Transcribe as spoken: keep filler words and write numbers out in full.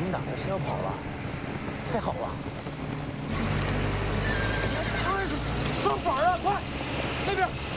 们打的是要跑了，太好了！开始造反啊！快！